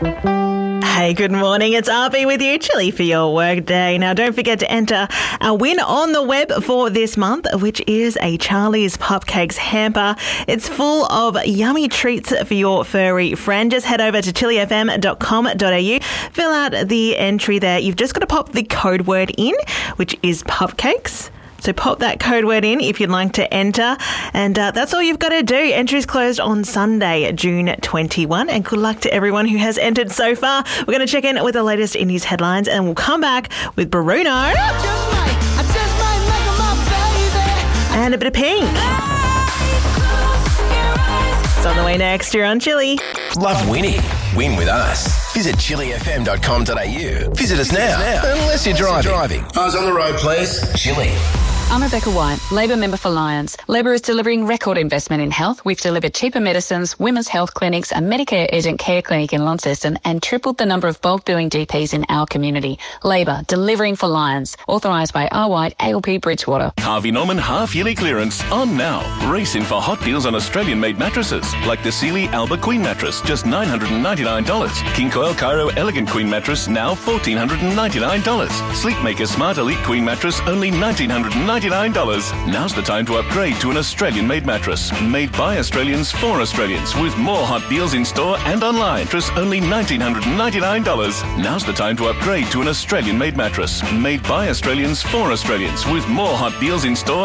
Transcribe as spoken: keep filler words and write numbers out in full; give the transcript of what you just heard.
Hey, good morning. It's R B with you, Chilli for your work day. Now, don't forget to enter our win on the web for this month, which is a Charlie's Pupcakes hamper. It's full of yummy treats for your furry friend. Just head over to chilli f m dot com dot a u, fill out the entry there. You've just got to pop the code word in, which is Pupcakes. So pop that code word in if you'd like to enter. And uh, that's all you've got to do. Entries closed on Sunday, June twenty-first. And good luck to everyone who has entered so far. We're going to check in with the latest in news headlines and we'll come back with Bruno and a bit of Pink. It's on the way next. You're on Chilli. Love winning? Win with us. Visit chilli f m dot com dot a u. Visit us now, unless you're driving. Eyes on the road, please. Chilli. I'm Rebecca White, Labor member for Lions. Labor is delivering record investment in health. We've delivered cheaper medicines, women's health clinics, a Medicare urgent care clinic in Launceston, and tripled the number of bulk billing G Ps in our community. Labor, delivering for Lions. Authorised by R. White, A L P Bridgewater. Harvey Norman half-yearly clearance on now. Race in for hot deals on Australian-made mattresses, like the Sealy Alba Queen mattress, just nine hundred ninety-nine dollars. King Coil Cairo Elegant Queen mattress, now one thousand four hundred ninety-nine dollars. Sleepmaker Smart Elite Queen mattress, only one thousand nine hundred ninety-nine dollars. Now's the time to upgrade to an Australian-made mattress, made by Australians for Australians, with more hot deals in store and online. Mattress only one thousand nine hundred ninety-nine dollars. Now's the time to upgrade to an Australian-made mattress, made by Australians for Australians, with more hot deals in store